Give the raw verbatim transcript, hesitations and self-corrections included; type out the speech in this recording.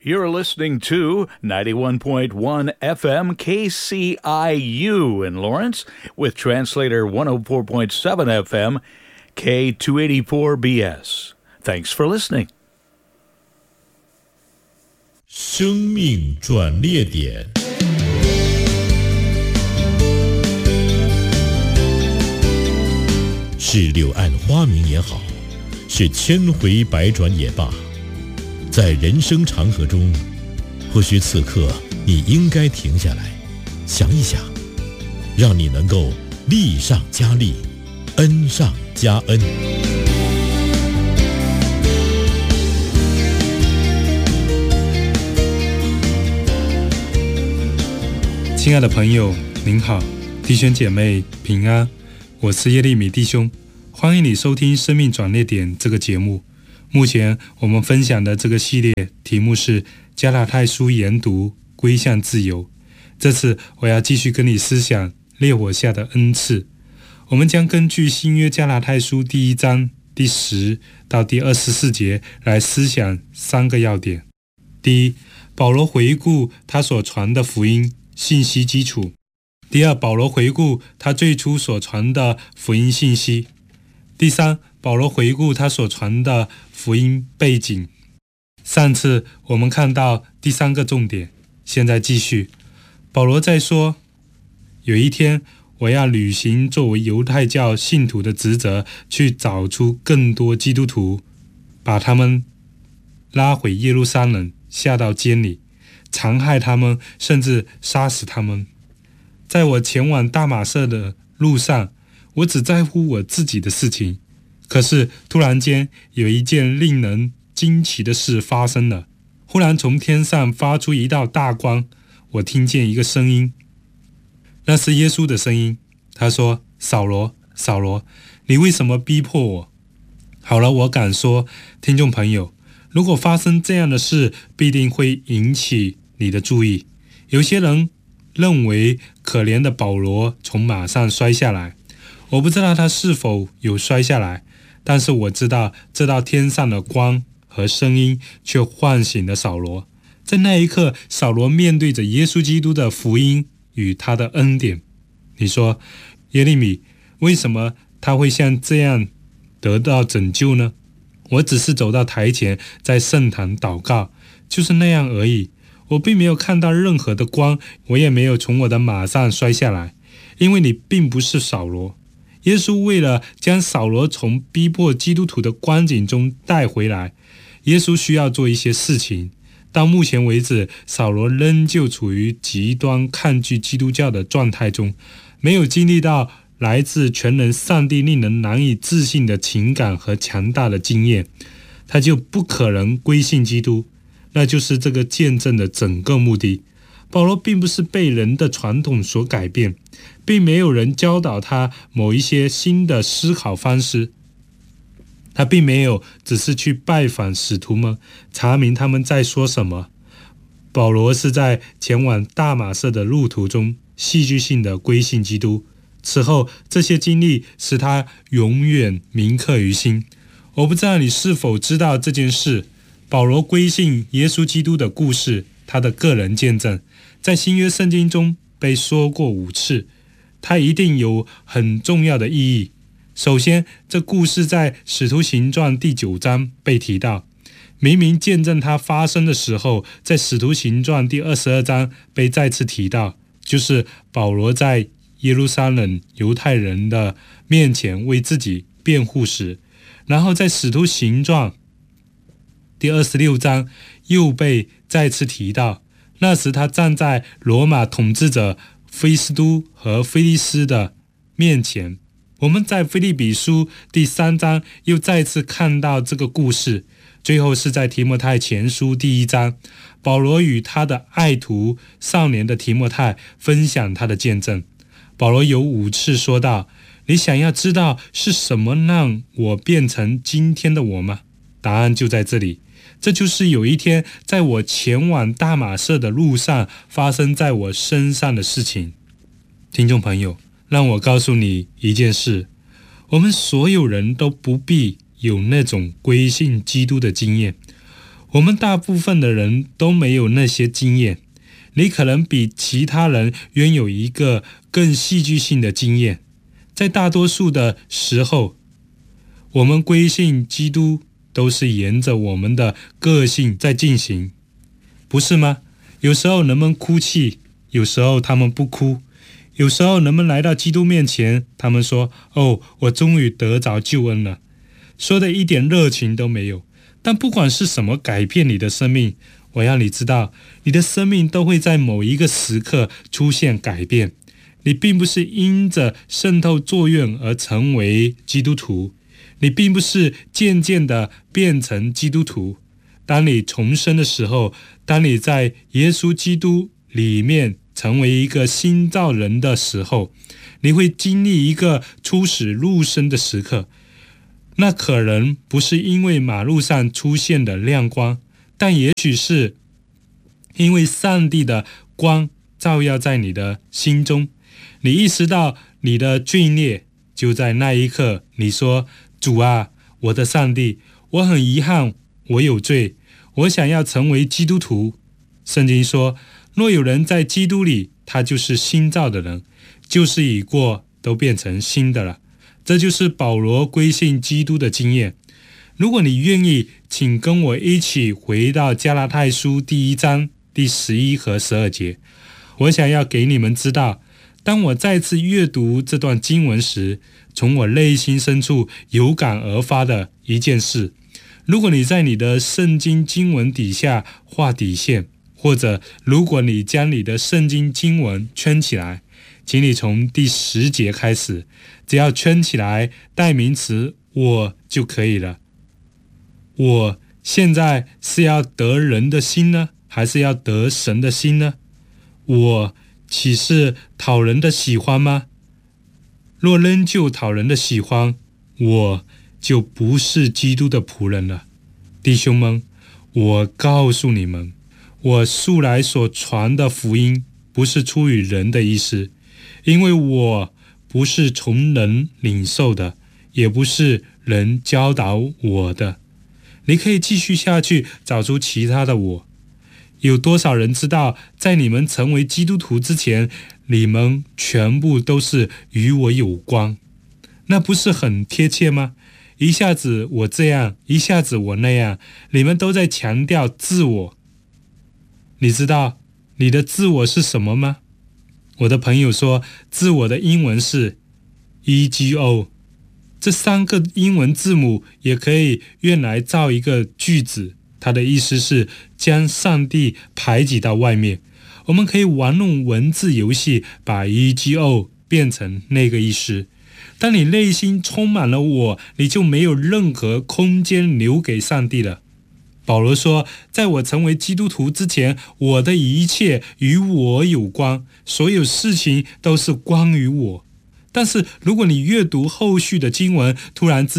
You're listening to ninety-one point one F M K C I U in Lawrence with translator one oh four point seven F M K two eighty-four B S. Thanks for listening. 生命转捩点，是柳暗花明也好，是千回百转也罢，在人生长河中，或许此刻你应该停下来，想一想，让你能够利上加利，恩上加恩。 亲爱的朋友，您好，弟兄姐妹平安，我是耶利米弟兄，欢迎你收听《生命转捩点》这个节目。目前我们分享的这个系列题目是加拉太书研读归向自由。这次我要继续跟你思想烈火下的恩赐。我们将根据新约加拉太书第一章第十到第二十四节来思想三个要点。第一，保罗回顾他所传的福音信息基础。第二，保罗回顾他最初所传的福音信息。第三，保罗回顾他所传的福音背景。上次我们看到第三个重点，现在继续。保罗在说，有一天我要履行作为犹太教信徒的职责，去找出更多基督徒，把他们拉回耶路撒冷，下到监里，残害他们，甚至杀死他们。在我前往大马色的路上，我只在乎我自己的事情。可是突然间有一件令人惊奇的事发生了，忽然从天上发出一道大光，我听见一个声音，那是耶稣的声音。他说，扫罗，扫罗，你为什么逼迫我？好了，我敢说，听众朋友，如果发生这样的事，必定会引起你的注意。有些人认为可怜的保罗从马上摔下来，我不知道他是否有摔下来，但是我知道这道天上的光和声音却唤醒了扫罗。在那一刻，扫罗面对着耶稣基督的福音与他的恩典。你说，耶利米，为什么他会像这样得到拯救呢？我只是走到台前，在圣堂祷告，就是那样而已。我并没有看到任何的光，我也没有从我的马上摔下来，因为你并不是扫罗。耶稣为了将扫罗从逼迫基督徒的光景中带回来，耶稣需要做一些事情。到目前为止，扫罗仍旧处于极端抗拒基督教的状态中，没有经历到来自全能上帝令人难以置信的情感和强大的经验，他就不可能归信基督。那就是这个见证的整个目的。保罗并不是被人的传统所改变，并没有人教导他某一些新的思考方式。他并没有只是去拜访使徒们，查明他们在说什么。保罗是在前往大马色的路途中戏剧性的归信基督。此后，这些经历使他永远铭刻于心。我不知道你是否知道这件事。保罗归信耶稣基督的故事，他的个人见证，在新约圣经中被说过五次，它一定有很重要的意义。首先，这故事在使徒行传第九章被提到，明明见证它发生的时候，在使徒行传第二十二章被再次提到，就是保罗在耶路撒冷犹太人的面前为自己辩护时。然后在使徒行传第二十六章又被再次提到，那时他站在罗马统治者菲斯都和菲利斯的面前。我们在腓立比书第三章又再次看到这个故事。最后是在提摩太前书第一章，保罗与他的爱徒少年的提摩太分享他的见证。保罗有五次说道，你想要知道是什么让我变成今天的我吗？答案就在这里，这就是有一天在我前往大马色的路上发生在我身上的事情。听众朋友，让我告诉你一件事，我们所有人都不必有那种归信基督的经验。 我们大部分的人都没有那些经验。你可能比其他人拥有一个更戏剧性的经验。在大多数的时候，我们归信基督都是沿着我们的个性在进行，不是吗？有时候人们哭泣，有时候他们不哭，有时候人们来到基督面前，他们说：哦，我终于得着救恩了，说的一点热情都没有。但不管是什么改变你的生命，我要你知道，你的生命都会在某一个时刻出现改变。你并不是因着渗透作用而成为基督徒，你并不是渐渐的变成基督徒。当你重生的时候，当你在耶稣基督里面成为一个新造人的时候，你会经历一个出死入生的时刻。那可能不是因为马路上出现的亮光，但也许是因为上帝的光照耀在你的心中，你意识到你的罪孽，就在那一刻你说：主啊，我的上帝，我很遗憾我有罪，我想要成为基督徒。圣经说，若有人在基督里，他就是新造的人，旧事已过，都变成新的了。这就是保罗归信基督的经验。如果你愿意，请跟我一起回到加拉太书第一章第十一和十二节。我想要给你们知道，当我再次阅读这段经文时，从我内心深处有感而发的一件事。如果你在你的圣经经文底下画底线，或者如果你将你的圣经经文圈起来，请你从第十节开始，只要圈起来代名词我就可以了。我现在是要得人的心呢，还是要得神的心呢？我岂是讨人的喜欢吗？若仍旧讨人的喜欢，我就不是基督的仆人了。弟兄们，我告诉你们，我素来所传的福音不是出于人的意思，因为我不是从人领受的，也不是人教导我的。你可以继续下去，找出其他的我。有多少人知道，在你们成为基督徒之前，你们全部都是与我有关？那不是很贴切吗？一下子我这样，一下子我那样，你们都在强调自我。你知道你的自我是什么吗？我的朋友说，自我的英文是 E G O。 这三个英文字母也可以用来造一个句子，它的意思是将上帝排挤到外面。我们可以玩弄文字游戏，把 E G O 变成那个意思。当你内心充满了我，你就没有任何空间留给上帝了。保罗说，在我成为基督徒之前，我的一切与我有关，所有事情都是关于我。但是如果你阅读后续的经文，突然之